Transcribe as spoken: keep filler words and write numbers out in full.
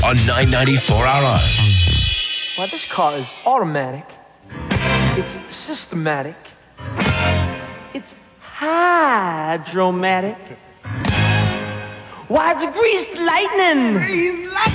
on nine ninety-four R R. Why, this car is automatic. It's systematic. It's hydromatic. Why, it's greased lightning. Greased lightning.